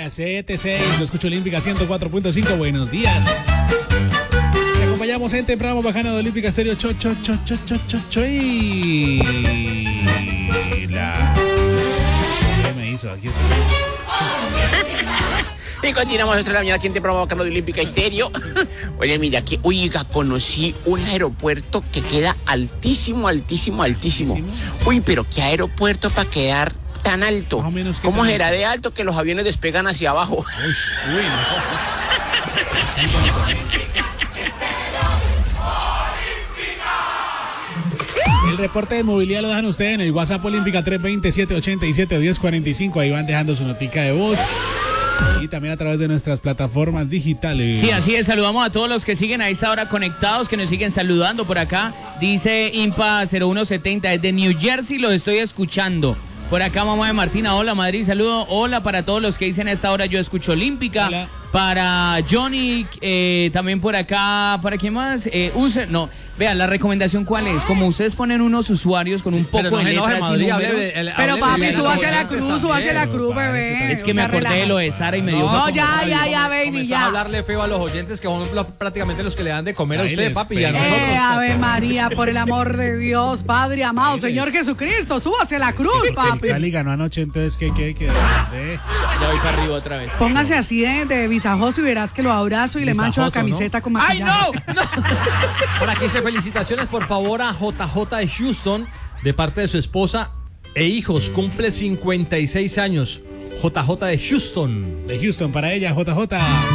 las 7:06, yo escucho Olímpica 104.5, buenos días. Te acompañamos en temprano bajano de Olímpica Estéreo. ¿Qué me hizo? Aquí está. Y continuamos nuestra mañana aquí en temprano bajano de Olímpica Estéreo. Oye, mira, que, oiga, conocí un aeropuerto que queda altísimo. Uy, pero qué aeropuerto para quedar tan alto. Más o menos, ¿Cómo tan será alto? de alto que los aviones despegan hacia abajo? Uy, no. El reporte de movilidad lo dejan ustedes en el WhatsApp Olímpica 320-787-1045. Ahí van dejando su notica de voz. Y también a través de nuestras plataformas digitales. Sí, así es. Saludamos a todos los que siguen a esta hora conectados, que nos siguen saludando por acá. Dice Impa 0170, desde New Jersey los estoy escuchando. Por acá, mamá de Martina, hola Madrid, saludo. Hola para todos los que dicen a esta hora yo escucho Olímpica. Hola. Para Johnny, también por acá, ¿para quién más? No, vean, la recomendación ¿cuál es? Como ustedes ponen unos usuarios con un poco de letras y números. Pero papi, súbase a la cruz, bebé. Es que me acordé de lo de Sara y me dio... No, ya, baby, ya. A hablarle feo a los oyentes que son prácticamente los que le dan de comer a usted, papi, y a nosotros. Ave María, por el amor de Dios, Padre amado, Señor Jesucristo, súbase a la cruz, papi. Cali ganó anoche, entonces, ¿qué? Ya voy para arriba otra vez. Póngase así de visajoso y verás que lo abrazo y le mancho la camiseta con ¡Ay, maquillaje. no! Por aquí dice felicitaciones, por favor, a JJ de Houston, de parte de su esposa e hijos. Cumple 56 años. JJ de Houston. De Houston, para ella, JJ.